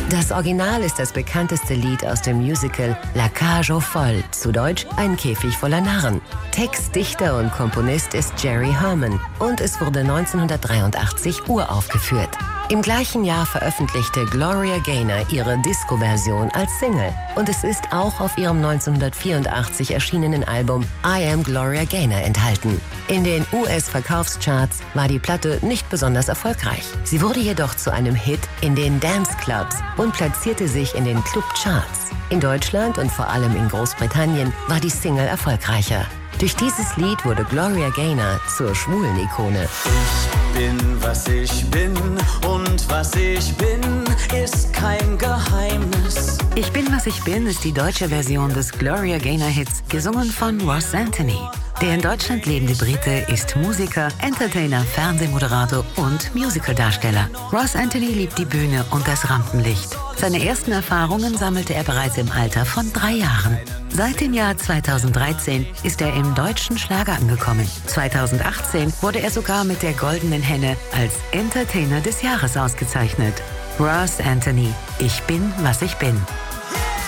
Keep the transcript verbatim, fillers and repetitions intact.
Das Original ist das bekannteste Lied aus dem Musical La Cage aux Folles, zu Deutsch Ein Käfig voller Narren. Textdichter und Komponist ist Jerry Herman und es wurde neunzehnhundertdreiundachtzig uraufgeführt. Im gleichen Jahr veröffentlichte Gloria Gaynor ihre Disco-Version als Single und es ist auch auf ihrem neunzehnhundertvierundachtzig erschienenen Album I Am Gloria Gaynor enthalten. In den U S-Verkaufscharts war die Platte nicht besonders erfolgreich. Sie wurde jedoch zu einem Hit in den Dance-Clubs und platzierte sich in den Club-Charts. In Deutschland und vor allem in Großbritannien war die Single erfolgreicher. Durch dieses Lied wurde Gloria Gaynor zur schwulen Ikone. Ich bin, was ich bin und was ich bin, ist kein Geheimnis. Ich bin, was ich bin ist die deutsche Version des Gloria Gaynor-Hits, gesungen von Ross Anthony. Der in Deutschland lebende Brite ist Musiker, Entertainer, Fernsehmoderator und Musicaldarsteller. Ross Anthony liebt die Bühne und das Rampenlicht. Seine ersten Erfahrungen sammelte er bereits im Alter von drei Jahren. Seit dem Jahr zweitausenddreizehn ist er im deutschen Schlager angekommen. zweitausendachtzehn wurde er sogar mit der Goldenen Henne als Entertainer des Jahres ausgezeichnet. Ross Anthony, ich bin, was ich bin.